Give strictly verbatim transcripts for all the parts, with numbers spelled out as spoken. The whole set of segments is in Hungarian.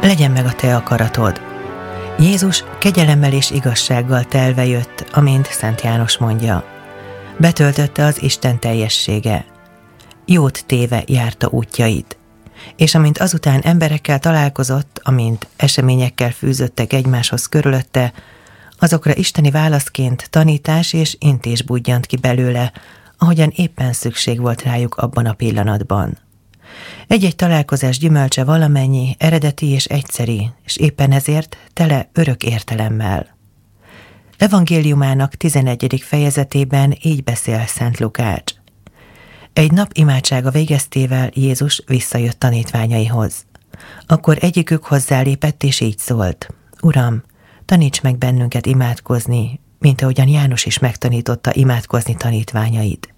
legyen meg a te akaratod. Jézus kegyelemmel és igazsággal telve jött, amint Szent János mondja. Betöltötte az Isten teljessége. Jót téve járta útjait. És amint azután emberekkel találkozott, amint eseményekkel fűzöttek egymáshoz körülötte, azokra isteni válaszként tanítás és intés budjant ki belőle, ahogyan éppen szükség volt rájuk abban a pillanatban. Egy-egy találkozás gyümölcse valamennyi, eredeti és egyszeri, és éppen ezért tele örök értelemmel. Evangéliumának tizenegyedik fejezetében így beszél Szent Lukács. Egy nap imádsága végeztével Jézus visszajött tanítványaihoz. Akkor egyikük hozzálépett és így szólt: Uram, taníts meg bennünket imádkozni, mint ahogyan János is megtanította imádkozni tanítványait.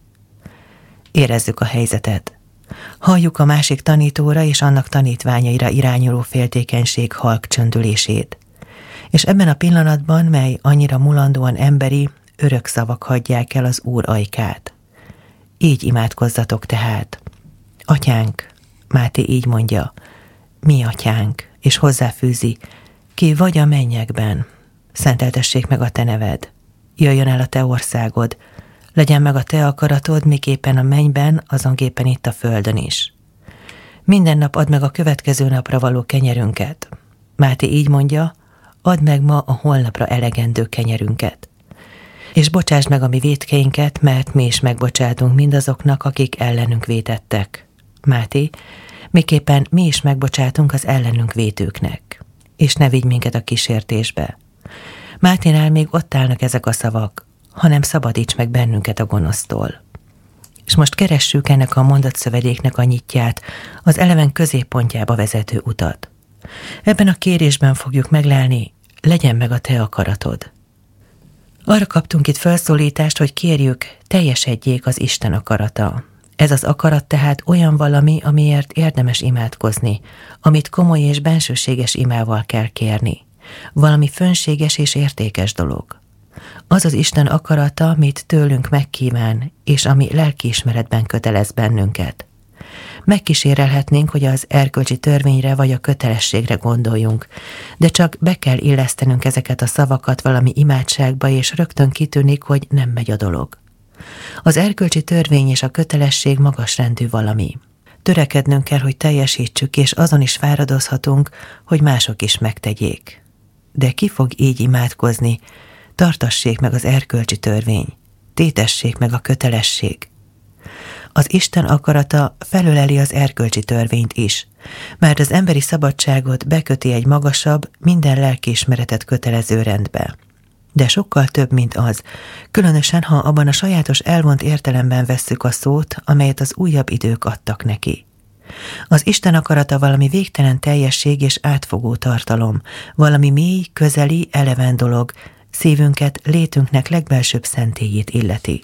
Érezzük a helyzetet. Halljuk a másik tanítóra és annak tanítványaira irányuló féltékenység halk csöndülését. És ebben a pillanatban, mely annyira mulandóan emberi, örök szavak hagyják el az Úr ajkát. Így imádkozzatok tehát. Atyánk, Máté így mondja, mi atyánk, és hozzáfűzi, ki vagy a mennyekben, szenteltessék meg a te neved, jöjjön el a te országod, legyen meg a te akaratod, miképpen a mennyben, azonképpen itt a földön is. Minden nap add meg a következő napra való kenyerünket. Máté így mondja, add meg ma a holnapra elegendő kenyerünket. És bocsásd meg a mi vétkeinket, mert mi is megbocsátunk mindazoknak, akik ellenünk vétettek. Máté, miképpen mi is megbocsátunk az ellenünk vétőknek. És ne vigy minket a kísértésbe. Máténál még ott állnak ezek a szavak, hanem szabadíts meg bennünket a gonosztól. És most keressük ennek a mondatszövedéknek a nyitját, az eleven középpontjába vezető utat. Ebben a kérésben fogjuk meglelni, legyen meg a te akaratod. Arra kaptunk itt felszólítást, hogy kérjük, teljesedjék az Isten akarata. Ez az akarat tehát olyan valami, amiért érdemes imádkozni, amit komoly és bensőséges imával kell kérni. Valami fönséges és értékes dolog. Az az Isten akarata, amit tőlünk megkíván, és ami lelkiismeretben kötelez bennünket. Megkísérelhetnénk, hogy az erkölcsi törvényre vagy a kötelességre gondoljunk, de csak be kell illesztenünk ezeket a szavakat valami imádságba, és rögtön kitűnik, hogy nem megy a dolog. Az erkölcsi törvény és a kötelesség magasrendű valami. Törekednünk kell, hogy teljesítsük, és azon is fáradozhatunk, hogy mások is megtegyék. De ki fog így imádkozni? Tartassék meg az erkölcsi törvény, tétessék meg a kötelesség. Az Isten akarata felöleli az erkölcsi törvényt is, mert az emberi szabadságot beköti egy magasabb, minden lelkiismeretet kötelező rendbe. De sokkal több, mint az, különösen, ha abban a sajátos elvont értelemben vesszük a szót, amelyet az újabb idők adtak neki. Az Isten akarata valami végtelen teljesség és átfogó tartalom, valami mély, közeli, eleven dolog, szívünket, létünknek legbelsőbb szentélyét illeti.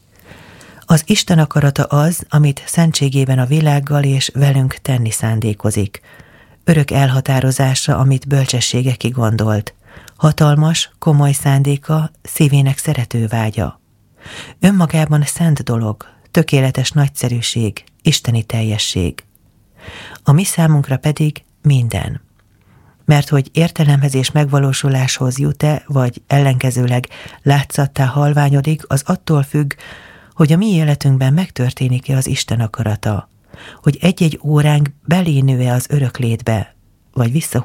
Az Isten akarata az, amit szentségében a világgal és velünk tenni szándékozik. Örök elhatározása, amit bölcsessége kigondolt. Hatalmas, komoly szándéka, szívének szerető vágya. Önmagában szent dolog, tökéletes nagyszerűség, isteni teljesség. A mi számunkra pedig minden. Mert hogy értelemhez és megvalósuláshoz jut-e, vagy ellenkezőleg látszattá halványodik, az attól függ, hogy a mi életünkben megtörténik-e az Isten akarata, hogy egy-egy óránk belénő-e az örök létbe, vagy visszahúzódik